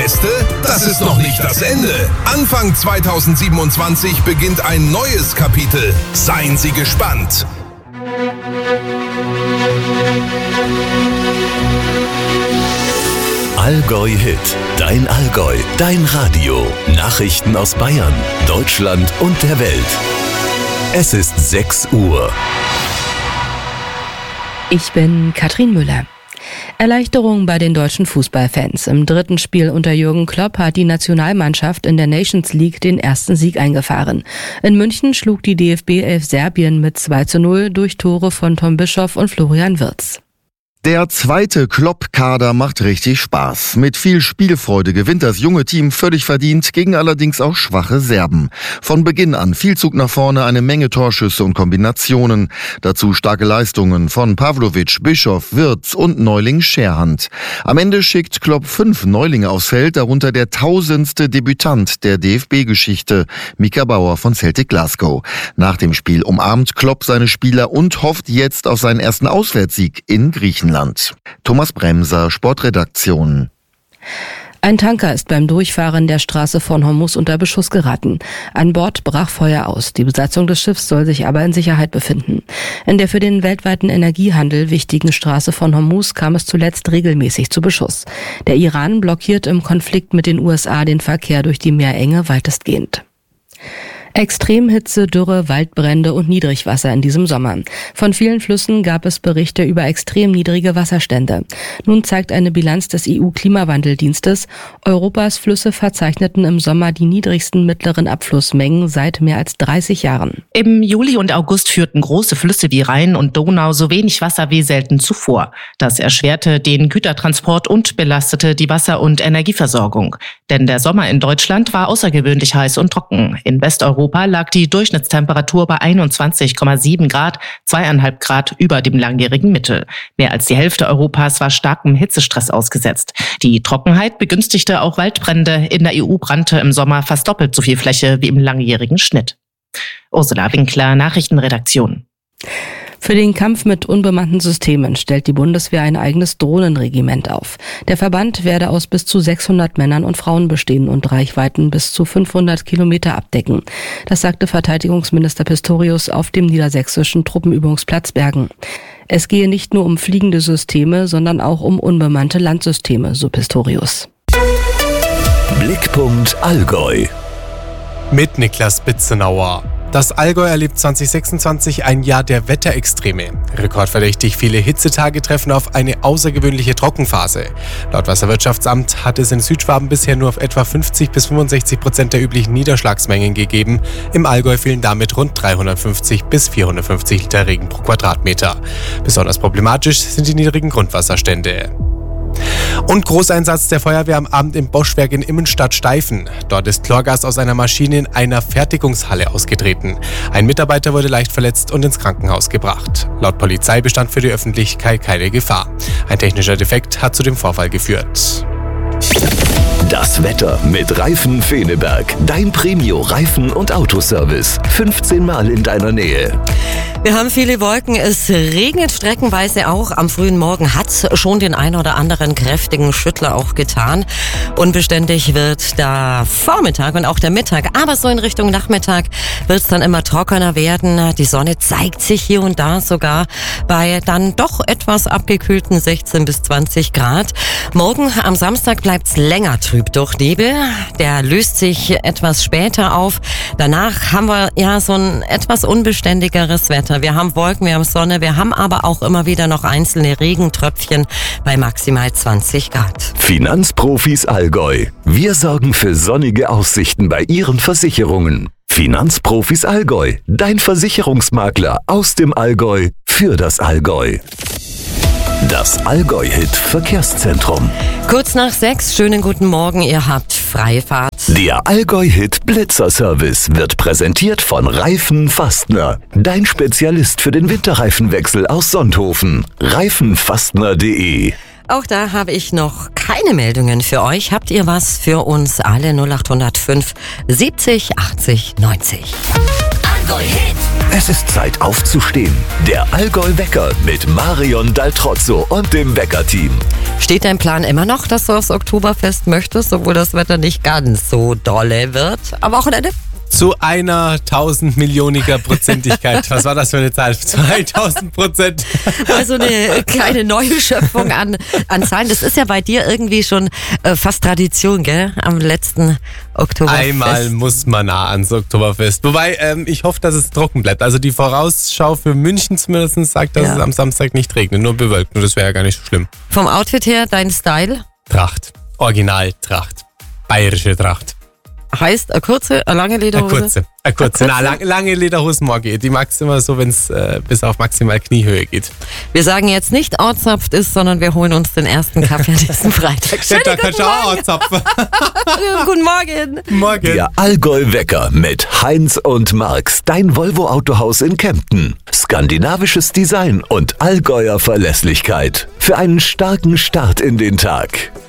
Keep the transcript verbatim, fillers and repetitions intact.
Beste? Das ist noch nicht das Ende. Anfang zweitausendsiebenundzwanzig beginnt ein neues Kapitel. Seien Sie gespannt. Allgäu Hit. Dein Allgäu. Dein Radio. Nachrichten aus Bayern, Deutschland und der Welt. Es ist sechs Uhr. Ich bin Katrin Müller. Erleichterung bei den deutschen Fußballfans. Im dritten Spiel unter Jürgen Klopp hat die Nationalmannschaft in der Nations League den ersten Sieg eingefahren. In München schlug die D F B elf Serbien mit zwei zu null durch Tore von Tom Bischoff und Florian Wirtz. Der zweite Klopp-Kader macht richtig Spaß. Mit viel Spielfreude gewinnt das junge Team völlig verdient gegen allerdings auch schwache Serben. Von Beginn an viel Zug nach vorne, eine Menge Torschüsse und Kombinationen. Dazu starke Leistungen von Pavlovic, Bischoff, Wirtz und Neuling Scherhand. Am Ende schickt Klopp fünf Neulinge aufs Feld, darunter der tausendste Debütant der D F B-Geschichte, Mika Bauer von Celtic Glasgow. Nach dem Spiel umarmt Klopp seine Spieler und hofft jetzt auf seinen ersten Auswärtssieg in Griechenland. Thomas Bremser, Sportredaktion. Ein Tanker ist beim Durchfahren der Straße von Hormuz unter Beschuss geraten. An Bord brach Feuer aus. Die Besatzung des Schiffs soll sich aber in Sicherheit befinden. In der für den weltweiten Energiehandel wichtigen Straße von Hormuz kam es zuletzt regelmäßig zu Beschuss. Der Iran blockiert im Konflikt mit den U S A den Verkehr durch die Meerenge weitestgehend. Extremhitze, Dürre, Waldbrände und Niedrigwasser in diesem Sommer. Von vielen Flüssen gab es Berichte über extrem niedrige Wasserstände. Nun zeigt eine Bilanz des E U-Klimawandeldienstes, Europas Flüsse verzeichneten im Sommer die niedrigsten mittleren Abflussmengen seit mehr als dreißig Jahren. Im Juli und August führten große Flüsse wie Rhein und Donau so wenig Wasser wie selten zuvor. Das erschwerte den Gütertransport und belastete die Wasser- und Energieversorgung. Denn der Sommer in Deutschland war außergewöhnlich heiß und trocken. In Westeuropa lag die Durchschnittstemperatur bei einundzwanzig Komma sieben Grad, zweieinhalb Grad über dem langjährigen Mittel. Mehr als die Hälfte Europas war starkem Hitzestress ausgesetzt. Die Trockenheit begünstigte auch Waldbrände. In der E U brannte im Sommer fast doppelt so viel Fläche wie im langjährigen Schnitt. Ursula Winkler, Nachrichtenredaktion. Für den Kampf mit unbemannten Systemen stellt die Bundeswehr ein eigenes Drohnenregiment auf. Der Verband werde aus bis zu sechshundert Männern und Frauen bestehen und Reichweiten bis zu fünfhundert Kilometer abdecken. Das sagte Verteidigungsminister Pistorius auf dem niedersächsischen Truppenübungsplatz Bergen. Es gehe nicht nur um fliegende Systeme, sondern auch um unbemannte Landsysteme, so Pistorius. Blickpunkt Allgäu. Mit Niklas Bitzenauer. Das Allgäu erlebt zwanzig sechsundzwanzig ein Jahr der Wetterextreme. Rekordverdächtig viele Hitzetage treffen auf eine außergewöhnliche Trockenphase. Laut Wasserwirtschaftsamt hat es in Südschwaben bisher nur auf etwa fünfzig bis fünfundsechzig Prozent der üblichen Niederschlagsmengen gegeben. Im Allgäu fehlen damit rund dreihundertfünfzig bis vierhundertfünfzig Liter Regen pro Quadratmeter. Besonders problematisch sind die niedrigen Grundwasserstände. Und Großeinsatz der Feuerwehr am Abend im Boschwerk in Immenstadt-Steifen. Dort ist Chlorgas aus einer Maschine in einer Fertigungshalle ausgetreten. Ein Mitarbeiter wurde leicht verletzt und ins Krankenhaus gebracht. Laut Polizei bestand für die Öffentlichkeit keine Gefahr. Ein technischer Defekt hat zu dem Vorfall geführt. Das Wetter mit Reifen Feneberg. Dein Premio Reifen- und Autoservice. fünfzehn Mal in deiner Nähe. Wir haben viele Wolken, es regnet streckenweise auch. Am frühen Morgen hat's schon den ein oder anderen kräftigen Schüttler auch getan. Unbeständig wird der Vormittag und auch der Mittag, aber so in Richtung Nachmittag wird's dann immer trockener werden. Die Sonne zeigt sich hier und da sogar bei dann doch etwas abgekühlten sechzehn bis zwanzig Grad. Morgen am Samstag bleibt's länger trüb durch Nebel. Der löst sich etwas später auf. Danach haben wir ja so ein etwas unbeständigeres Wetter. Wir haben Wolken, wir haben Sonne, wir haben aber auch immer wieder noch einzelne Regentröpfchen bei maximal zwanzig Grad. Finanzprofis Allgäu. Wir sorgen für sonnige Aussichten bei Ihren Versicherungen. Finanzprofis Allgäu. Dein Versicherungsmakler aus dem Allgäu für das Allgäu. Das Allgäu-Hit Verkehrszentrum. Kurz nach sechs, schönen guten Morgen, ihr habt Freifahrt. Der Allgäu-Hit Blitzer-Service wird präsentiert von Reifen Fastner. Dein Spezialist für den Winterreifenwechsel aus Sonthofen. reifenfastner punkt de. Auch da habe ich noch keine Meldungen für euch. Habt ihr was für uns alle? null acht null fünf siebzig achtzig neunzig. Allgäu-Hit. Es ist Zeit aufzustehen. Der Allgäu-Wecker mit Marion Daltrozzo und dem Weckerteam. Steht dein Plan immer noch, dass du aufs Oktoberfest möchtest, obwohl das Wetter nicht ganz so dolle wird am Wochenende? Zu einer tausendmillioniger Prozentigkeit. Was war das für eine Zahl? zweitausend Prozent. Also eine kleine neue Schöpfung an, an Zahlen. Das ist ja bei dir irgendwie schon äh, fast Tradition, gell? Am letzten Oktoberfest. Einmal muss man nah ans Oktoberfest. Wobei, ähm, ich hoffe, dass es trocken bleibt. Also die Vorausschau für München zumindest sagt, dass ja. es am Samstag nicht regnet, nur bewölkt. Und das wäre ja gar nicht so schlimm. Vom Outfit her, dein Style? Tracht. Original Tracht. Bayerische Tracht. Heißt eine kurze, eine lange Lederhose? Eine kurze. Eine kurze. Eine kurze? Na, lang, lange Lederhosen mag ich. Die mag es immer so, wenn es äh, bis auf maximal Kniehöhe geht. Wir sagen jetzt nicht Ortszapft ist, sondern wir holen uns den ersten Kaffee an diesem Freitag. Ja, da kannst du auch Ortzapfen. Guten Morgen. Morgen. Der Allgäu-Wecker mit Heinz und Marx. Dein Volvo-Autohaus in Kempten. Skandinavisches Design und Allgäuer Verlässlichkeit. Für einen starken Start in den Tag.